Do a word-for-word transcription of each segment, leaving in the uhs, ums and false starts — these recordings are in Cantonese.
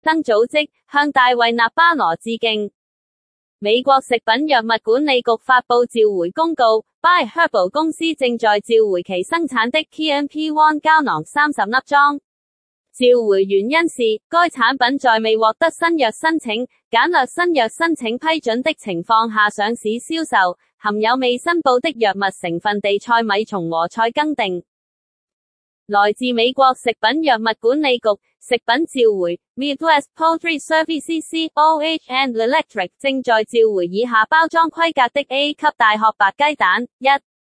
生組織向大衛納巴羅致敬。美國食品藥物管理局發佈召回公告 ，By Herbal 公司正在召回其生產的 K M P 一 膠囊三十粒裝。召回原因是，該產品在未獲得新藥申請、簡略新藥申請批准的情況下上市銷售，含有未申報的藥物成分地塞米松和菜根定。來自美國食品藥物管理局食品召回 Midwest Poultry Services C O H and Electric 正在召回以下包裝規格的 A 級大殼白雞蛋。一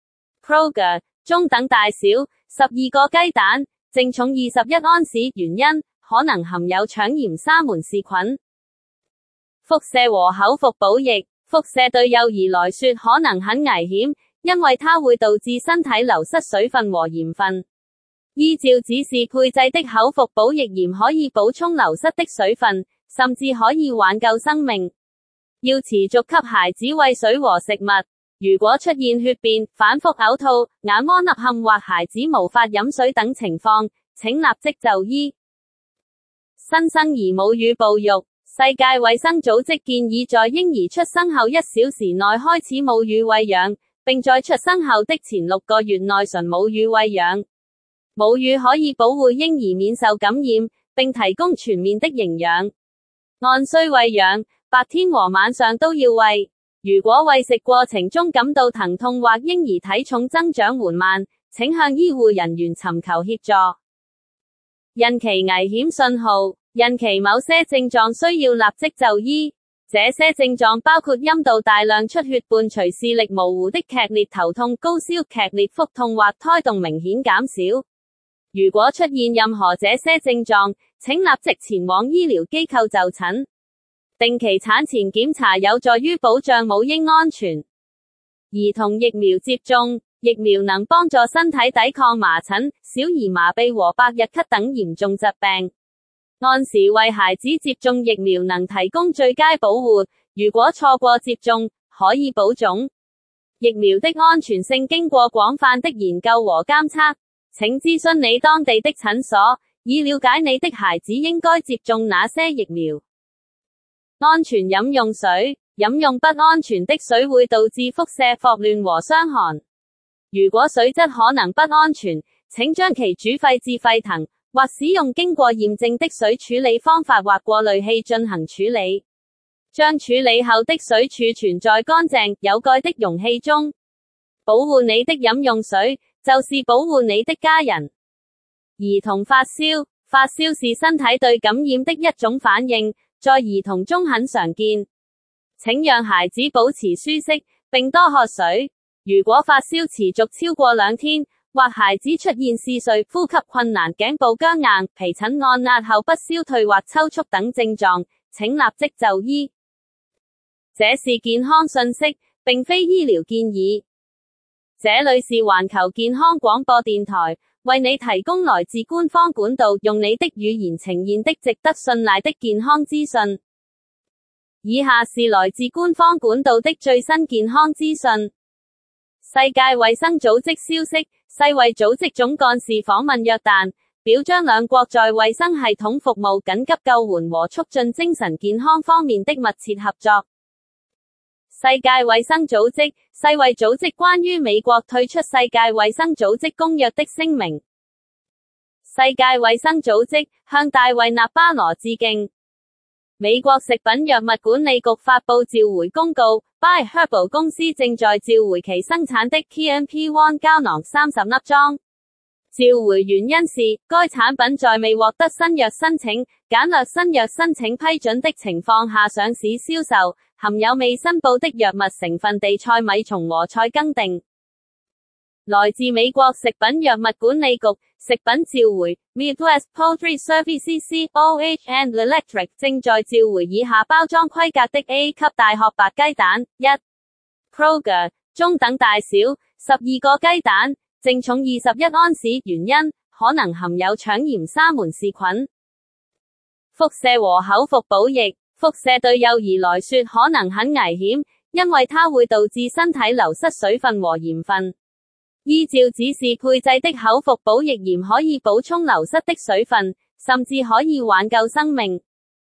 Kroger 中等大小十二個雞蛋，淨重二十一安士，原因可能含有腸炎沙門氏菌。輻射和口服補液，輻射對幼兒來說可能很危險，因為它會導致身體流失水分和鹽分。依照指示配製的口服補液鹽可以補充流失的水分，甚至可以挽救生命。要持續給孩子餵水和食物。如果出現血便、反覆嘔吐、眼窩凹陷或孩子無法飲水等情況，請立即就醫。新生兒母乳哺育，世界衛生組織建議在嬰兒出生後一小時內開始母乳餵養，並在出生後的前六個月內純母乳餵養。母乳可以保護嬰兒免受感染，並提供全面的營養。按需餵養，白天和晚上都要餵。如果餵食過程中感到疼痛或嬰兒體重增長緩慢，請向醫護人員尋求協助。孕期危險信號，孕期某些症狀需要立即就醫。這些症狀包括陰道大量出血伴隨視力模糊的劇烈頭痛、高燒、劇烈腹痛或胎動明顯減少。如果出現任何這些症狀，請立即前往醫療機構就診。定期產前檢查有助於保障母嬰安全。兒童疫苗接種，疫苗能幫助身體抵抗麻疹、小兒麻痹和百日咳等嚴重疾病。按時為孩子接種疫苗能提供最佳保護，如果錯過接種，可以保種。疫苗的安全性經過廣泛的研究和監測。請諮詢你當地的診所，以了解你的孩子應該接種哪些疫苗。安全飲用水，飲用不安全的水會導致腹瀉、霍亂和傷寒。如果水質可能不安全，請將其煮沸至沸騰，或使用經過驗證的水處理方法或過濾器進行處理。將處理後的水儲存在乾淨、有蓋的容器中。保護你的飲用水，就是保護你的家人。兒童發燒，發燒是身體對感染的一種反應，在兒童中很常見。請讓孩子保持舒適，並多喝水。如果發燒持續超過兩天，或孩子出現嗜睡、呼吸困難、頸部僵硬、皮疹按壓後不消退或抽搐等症狀，請立即就醫。這是健康信息，並非醫療建議。這裏是環球健康廣播電台，為你提供來自官方管道，用你的語言呈現的值得信賴的健康資訊。以下是來自官方管道的最新健康資訊。世界衛生組織消息，世衛組織總幹事訪問約旦，表彰兩國在衛生系統服務、緊急救援和促進精神健康方面的密切合作。世界衛生組織，世衛組織關於美國退出世界衛生組織公約的聲明。世界衛生組織向大衛納巴羅致敬。美國食品藥物管理局發佈召回公告 ，By Herbal 公司正在召回其生產的 K M P 一 膠囊三十粒裝。召回原因是，該產品在未獲得新藥申請、簡略新藥申請批准的情況下上市銷售，含有未申報的藥物成分地塞米松和菜根定。來自美國食品藥物管理局食品召回 Midwest Poultry Services C O H and Electric 正在召回以下包裝規格的 A 級大殼白雞蛋。一 Kroger 中等大小十二個雞蛋，淨重二十一安士，原因可能含有腸炎沙門氏菌。輻射和口服補液，輻射對幼兒來說可能很危險，因為它會導致身體流失水分和鹽分。依照指示配製的口服補液鹽可以補充流失的水分，甚至可以挽救生命。